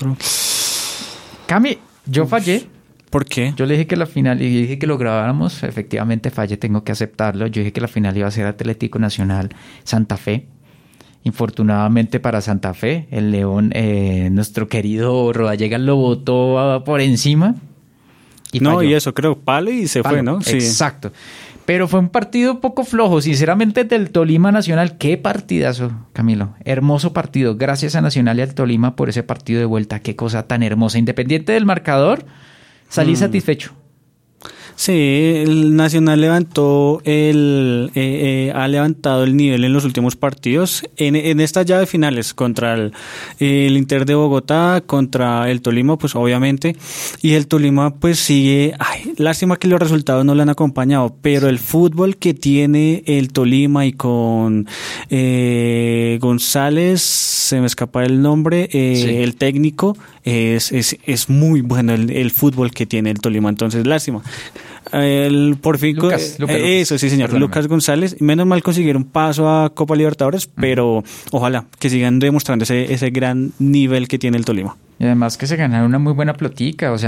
otro. Cami, yo fallé. ¿Por qué? Yo le dije que la final, y dije que lo grabáramos, efectivamente fallé, tengo que aceptarlo. Yo dije que la final iba a ser Atlético Nacional Santa Fe. Infortunadamente para Santa Fe, el León, nuestro querido Rodallega lo botó por encima. Y no, falló. y eso creo, palo y se fue, ¿no? Sí. Exacto. Pero fue un partido poco flojo, sinceramente, del Tolima Nacional. Qué partidazo, Camilo. Hermoso partido. Gracias a Nacional y al Tolima por ese partido de vuelta. Qué cosa tan hermosa. Independiente del marcador, salí satisfecho. Sí, el Nacional ha levantado el nivel en los últimos partidos en estas llaves finales contra el Inter de Bogotá, contra el Tolima, pues obviamente, y el Tolima pues sigue, lástima que los resultados no le han acompañado, pero el fútbol que tiene el Tolima y con González, se me escapa el nombre, el técnico, es muy bueno el fútbol que tiene el Tolima, entonces lástima. Lucas. Eso, sí, señor. Lucas González. Menos mal consiguieron paso a Copa Libertadores, pero ojalá que sigan demostrando ese gran nivel que tiene el Tolima. Y además que se ganaron una muy buena plotica, o sea,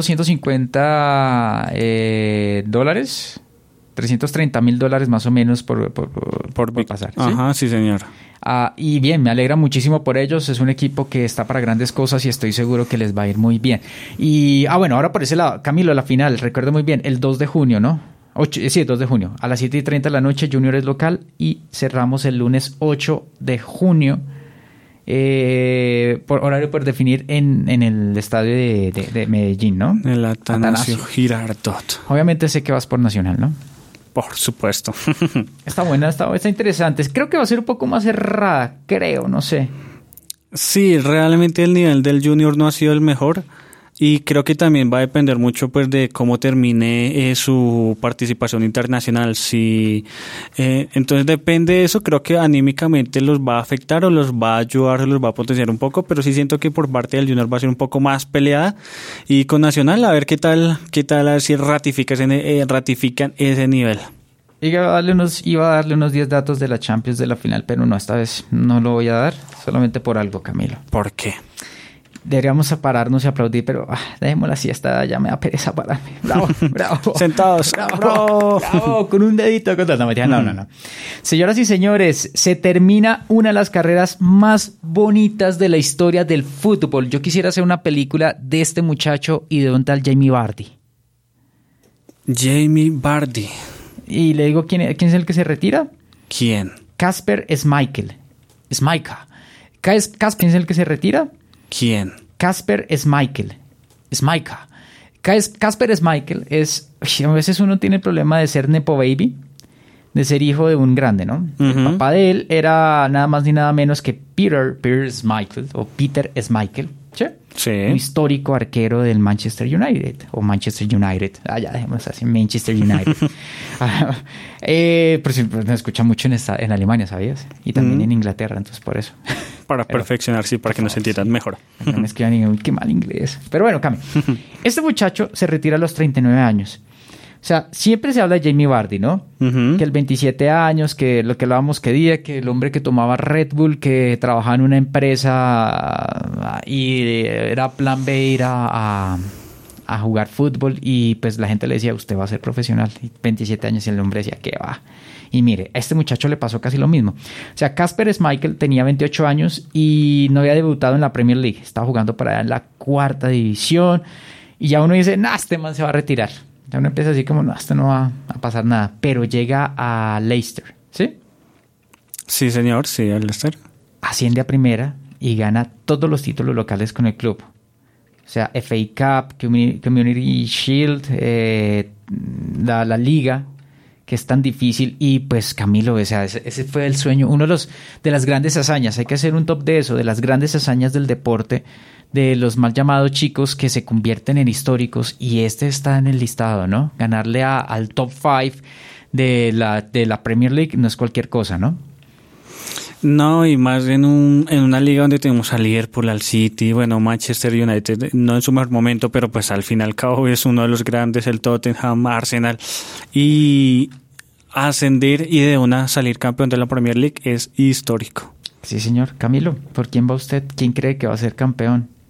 $1,250, $330,000 más o menos por pasar. ¿Sí? Ajá, sí, señor. Y bien, me alegra muchísimo por ellos. Es un equipo que está para grandes cosas y estoy seguro que les va a ir muy bien. Y, bueno, ahora por ese lado, Camilo, la final, recuerdo muy bien, el 2 de junio, ¿no? 2 de junio, a las 7:30 de la noche, Junior es local y cerramos el lunes 8 de junio, por horario por definir en el estadio de Medellín, ¿no? El Atanasio Girardot. Obviamente sé que vas por Nacional, ¿no? Por supuesto. Está buena, está interesante. Creo que va a ser un poco más cerrada, no sé. Sí, realmente el nivel del Junior no ha sido el mejor y creo que también va a depender mucho pues de cómo termine su participación internacional. Si entonces depende de eso, creo que anímicamente los va a afectar o los va a ayudar o los va a potenciar un poco, pero sí siento que por parte del Junior va a ser un poco más peleada y con Nacional a ver qué tal a ver si ratifican ese nivel. Iba a darle unos 10 datos de la Champions de la final, pero no, esta vez no lo voy a dar, solamente por algo, Camilo. ¿Por qué? Deberíamos pararnos y aplaudir, pero dejemos la siesta, ya me da pereza pararme. Bravo. Sentados. Bravo, con un dedito. No. Señoras y señores, se termina una de las carreras más bonitas de la historia del fútbol. Yo quisiera hacer una película de este muchacho y de un tal Jamie Vardy. Jamie Vardy. Y le digo, ¿quién es el que se retira? ¿Quién? Kasper Schmeichel. ¿Kasper es el que se retira? ¿Quién? Kasper Schmeichel. Kasper Schmeichel es... A veces uno tiene el problema de ser nepo baby, de ser hijo de un grande, ¿no? Uh-huh. El papá de él era nada más ni nada menos que Peter Schmeichel, o Peter Schmeichel, ¿sí? Sí. Un histórico arquero del Manchester United, o Manchester United. Ya dejemos así, Manchester United. Pero me escucha mucho en Alemania, ¿sabías? Y también en Inglaterra, entonces por eso. Para perfeccionar, sí, para que nos entiendan mejor. No me escriban y qué mal inglés. Pero bueno, Cami. Este muchacho se retira a los 39 años. O sea, siempre se habla de Jamie Vardy, ¿no? Uh-huh. Que el 27 años, que lo que hablábamos que el hombre que tomaba Red Bull, que trabajaba en una empresa y era plan B ir a jugar fútbol y pues la gente le decía, usted va a ser profesional. Y 27 años y el hombre decía, ¿qué va? Y mire, a este muchacho le pasó casi lo mismo. O sea, Kasper Schmeichel tenía 28 años y no había debutado en la Premier League. Estaba jugando para allá en la 4ª división y ya uno dice, este man se va a retirar. Ya uno empieza así como, esto no va a pasar nada. Pero llega a Leicester, ¿sí? Sí, señor, sí, a Leicester. Asciende a primera y gana todos los títulos locales con el club. O sea, FA Cup, Community Shield, la Liga, que es tan difícil. Y pues, Camilo, o sea, ese fue el sueño, uno de las grandes hazañas. Hay que hacer un top de eso, de las grandes hazañas del deporte, de los mal llamados chicos que se convierten en históricos, y este está en el listado, ¿no? Ganarle al top 5 de la Premier League no es cualquier cosa, ¿no? No, y más en una liga donde tenemos al Liverpool, al City, bueno, Manchester United, no en su mejor momento, pero pues al fin y al cabo es uno de los grandes, el Tottenham, Arsenal, y ascender y de una salir campeón de la Premier League es histórico. Sí, señor. Camilo, ¿por quién va usted? ¿Quién cree que va a ser campeón?